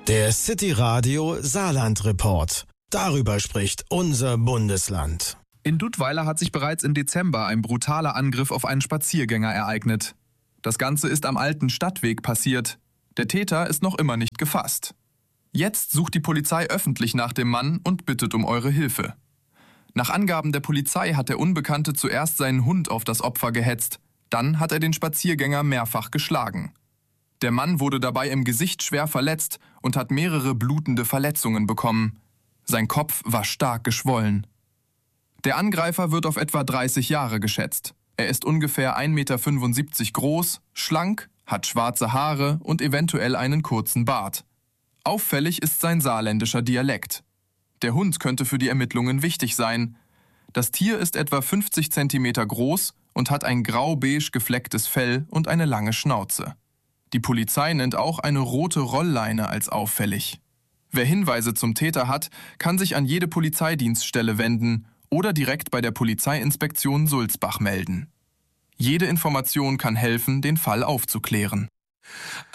Der City Radio Saarland Report. Darüber spricht unser Bundesland. In Duttweiler hat sich bereits im Dezember ein brutaler Angriff auf einen Spaziergänger ereignet. Das Ganze ist am alten Stadtweg passiert. Der Täter ist noch immer nicht gefasst. Jetzt sucht die Polizei öffentlich nach dem Mann und bittet um eure Hilfe. Nach Angaben der Polizei hat der Unbekannte zuerst seinen Hund auf das Opfer gehetzt. Dann hat er den Spaziergänger mehrfach geschlagen. Der Mann wurde dabei im Gesicht schwer verletzt und hat mehrere blutende Verletzungen bekommen. Sein Kopf war stark geschwollen. Der Angreifer wird auf etwa 30 Jahre geschätzt. Er ist ungefähr 1,75 Meter groß, schlank, hat schwarze Haare und eventuell einen kurzen Bart. Auffällig ist sein saarländischer Dialekt. Der Hund könnte für die Ermittlungen wichtig sein. Das Tier ist etwa 50 Zentimeter groß und hat ein grau-beige geflecktes Fell und eine lange Schnauze. Die Polizei nennt auch eine rote Rollleine als auffällig. Wer Hinweise zum Täter hat, kann sich an jede Polizeidienststelle wenden oder direkt bei der Polizeiinspektion Sulzbach melden. Jede Information kann helfen, den Fall aufzuklären.